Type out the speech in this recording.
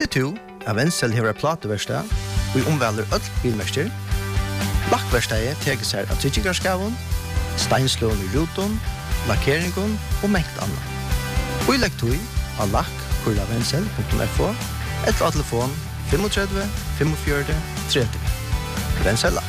Visste du at Wenzel hever plateverstad og omvelder øll bilmester? Lakkverstadet teker seg av tryggigarskaven, steinslån i ruton, lakkeringen og mengt annet. Og i lekktøy av lakk.wenzel.fo eller av telefon 35 45 30. Wenzel Lakk.